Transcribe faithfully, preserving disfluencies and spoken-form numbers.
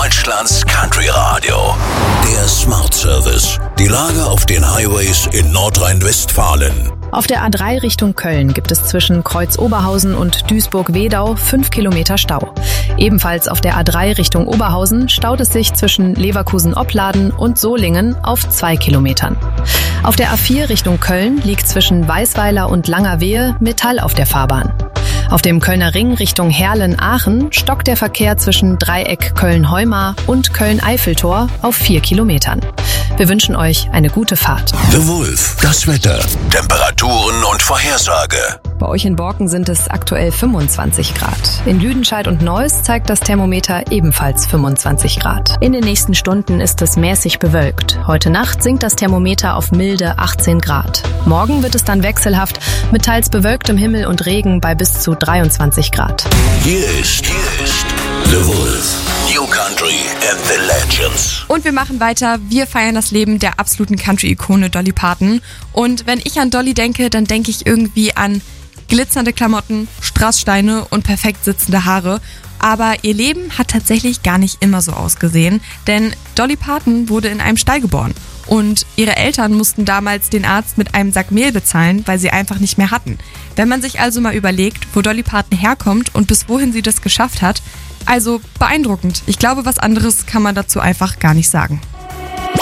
Deutschlands Country Radio. Der Smart Service. Die Lage auf den Highways in Nordrhein-Westfalen. Auf der A drei Richtung Köln gibt es zwischen Kreuz Oberhausen und Duisburg-Wedau fünf Kilometer Stau. Ebenfalls auf der A drei Richtung Oberhausen staut es sich zwischen Leverkusen-Opladen und Solingen auf zwei Kilometern. Auf der A vier Richtung Köln liegt zwischen Weißweiler und Langerwehe Metall auf der Fahrbahn. Auf dem Kölner Ring Richtung Herlen-Aachen stockt der Verkehr zwischen Dreieck Köln-Heumar und Köln-Eiffeltor auf vier Kilometern. Wir wünschen euch eine gute Fahrt. The Wolf, das Wetter, Temperaturen und Vorhersage. Bei euch in Borken sind es aktuell fünfundzwanzig Grad. In Lüdenscheid und Neuss zeigt das Thermometer ebenfalls fünfundzwanzig Grad. In den nächsten Stunden ist es mäßig bewölkt. Heute Nacht sinkt das Thermometer auf milde achtzehn Grad. Morgen wird es dann wechselhaft mit teils bewölktem Himmel und Regen bei bis zu dreiundzwanzig Grad. Hier ist, hier ist The Wolf. New Country and the Legends. Und wir machen weiter. Wir feiern das Leben der absoluten Country-Ikone Dolly Parton. Und wenn ich an Dolly denke, dann denke ich irgendwie an glitzernde Klamotten, Strasssteine und perfekt sitzende Haare. Aber ihr Leben hat tatsächlich gar nicht immer so ausgesehen, denn Dolly Parton wurde in einem Stall geboren. Und ihre Eltern mussten damals den Arzt mit einem Sack Mehl bezahlen, weil sie einfach nicht mehr hatten. Wenn man sich also mal überlegt, wo Dolly Parton herkommt und bis wohin sie das geschafft hat, also beeindruckend. Ich glaube, was anderes kann man dazu einfach gar nicht sagen.